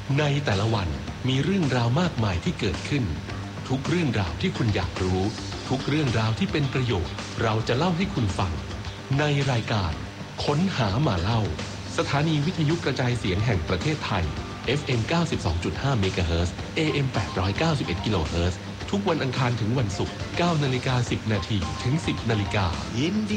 ในแต่ละวันมีเรื่องราวมากมายที่เกิดขึ้นทุกเรื่องราวที่คุณอยากรู้ทุกเรื่องราวที่เป็นประโยชน์เราจะเล่าให้คุณฟังในรายการค้นหามาเล่าสถานีวิทยุกระจายเสียงแห่งประเทศไทย FM 92.5 เมกะเฮิรตซ์ AM 891 กิโลเฮิรตซ์ทุกวันอังคารถึงวันศุกร์ 9:10 น. ถึง 10:00 น.